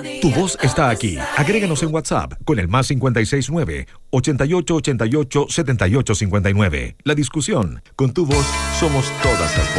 Tu voz está aquí. Agréganos en WhatsApp con el +569 8888 7859. La discusión. Con tu voz somos todas las voces.